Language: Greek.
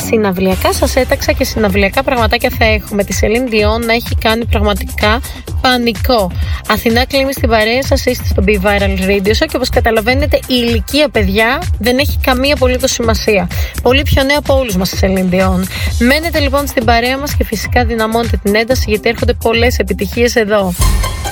συναυλιακά σας έταξα και συναυλιακά πραγματάκια θα έχουμε. Τη Celine Dion να έχει κάνει πραγματικά πανικό. Αθηνά κλείνει στην παρέα σας, είστε στο Be Viral Radio Show και όπως καταλαβαίνετε η ηλικία, παιδιά, δεν έχει καμία απολύτως σημασία. Πολύ πιο νέα από όλους μας η Celine Dion. Μένετε λοιπόν στην παρέα μας και φυσικά δυναμώνετε την ένταση γιατί έρχονται πολλές επιτυχίες εδώ.